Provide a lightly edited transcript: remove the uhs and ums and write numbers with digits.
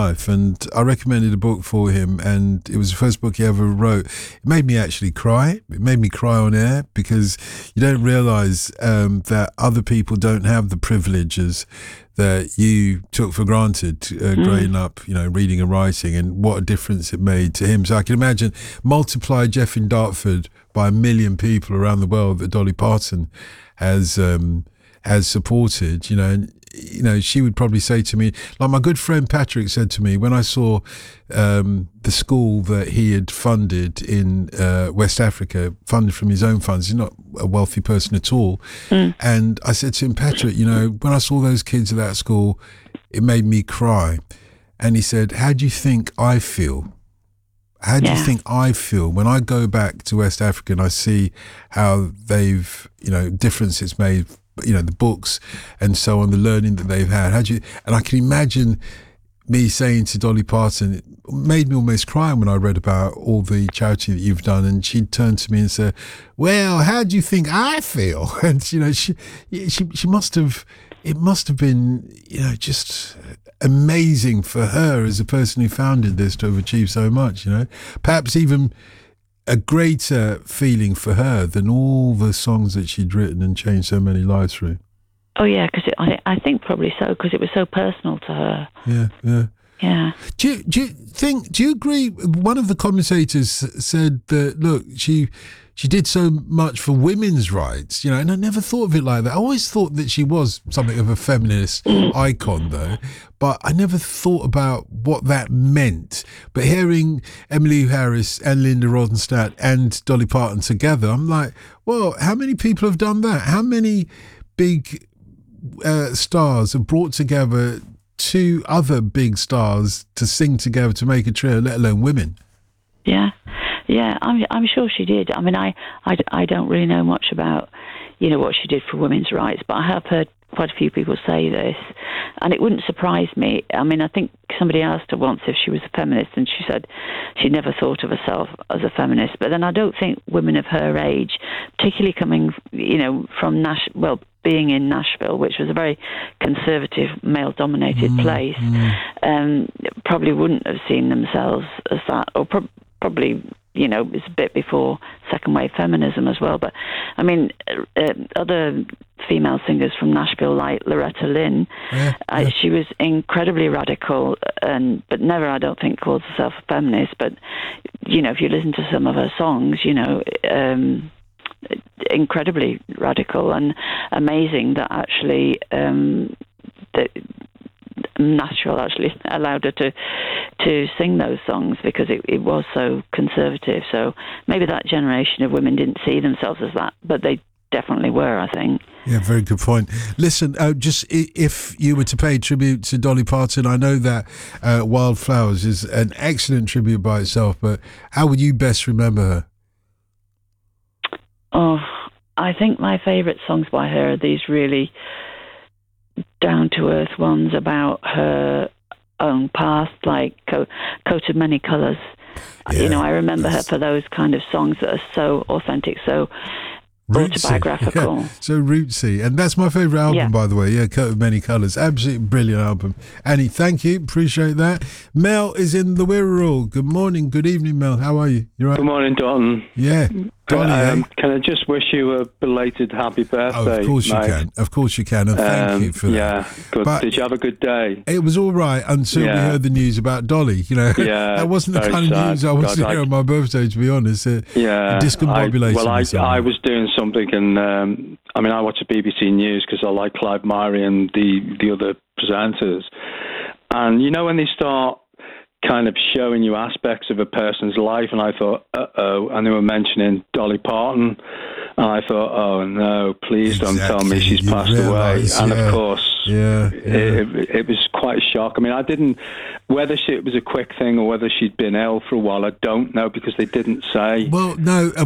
life, and I recommended a book for him, and it was the first book he ever wrote. It made me actually cry. It made me cry on air, because you don't realise that other people don't have the privileges that you took for granted growing up, reading and writing, and what a difference it made to him. So I can imagine, multiply Jeff in Dartford by 1 million people around the world that Dolly Parton has supported, and she would probably say to me, like my good friend Patrick said to me, when I saw the school that he had funded in West Africa, funded from his own funds. He's not a wealthy person at all. And I said to him, Patrick, when I saw those kids at that school, it made me cry. And he said, how do you think I feel? How do you think I feel when I go back to West Africa and I see how they've, difference it's made, the books and so on, the learning that they've had. And I can imagine me saying to Dolly Parton, it made me almost cry when I read about all the charity that you've done. And she'd turn to me and say, well, how do you think I feel? And, she must have, it must have been, just amazing for her as a person who founded this to have achieved so much, perhaps even a greater feeling for her than all the songs that she'd written and changed so many lives through. Oh yeah, because I think probably so, because it was so personal to her. Yeah. Do you agree? One of the commentators said that, look, she did so much for women's rights, and I never thought of it like that. I always thought that she was something of a feminist icon, though, but I never thought about what that meant. But hearing Emmylou Harris and Linda Ronstadt and Dolly Parton together, I'm like, well, how many people have done that? How many big stars have brought together two other big stars to sing together to make a trio, let alone women? Yeah, I'm sure she did. I mean, I don't really know much about, what she did for women's rights, but I have heard quite a few people say this, and it wouldn't surprise me. I mean, I think somebody asked her once if she was a feminist, and she said she never thought of herself as a feminist. But then I don't think women of her age, particularly coming, from being in Nashville, which was a very conservative, male-dominated place, probably wouldn't have seen themselves as that, or probably, it's a bit before second wave feminism as well. But I mean, other female singers from Nashville, like Loretta Lynn, she was incredibly radical, but never, I don't think, called herself a feminist. But if you listen to some of her songs, incredibly radical, and amazing that actually Nashville actually allowed her to sing those songs, because it was so conservative. So maybe that generation of women didn't see themselves as that, but they definitely were, I think. Yeah, very good point. Listen, just if you were to pay tribute to Dolly Parton, I know that Wildflowers is an excellent tribute by itself, but how would you best remember her? Oh, I think my favourite songs by her are these really down-to-earth ones about her own past, like Coat of Many Colours. I remember her for those kind of songs that are so authentic, so rootsy, autobiographical. So rootsy. And that's my favourite album, by the way. Yeah, Coat of Many Colours. Absolutely brilliant album. Annie, thank you. Appreciate that. Mel is in the Wirral. Good morning. Good evening, Mel. How are you? You right? Good morning, Don. Yeah. Donny, can I just wish you a belated happy birthday? Oh, of course mate. You can. Of course you can. And thank you for that. Yeah, good. But did you have a good day? It was all right until we heard the news about Dolly. That wasn't the kind of news I wanted to hear on my birthday, to be honest. Discombobulation. I was doing something, and I watch the BBC News because I like Clive Myrie and the other presenters. And when they start kind of showing you aspects of a person's life, and I thought, and they were mentioning Dolly Parton, and I thought, oh no, please don't tell me she's passed away. And of course, it was quite a shock. I mean, I didn't, whether it was a quick thing or whether she'd been ill for a while, I don't know, because they didn't say. Well, no,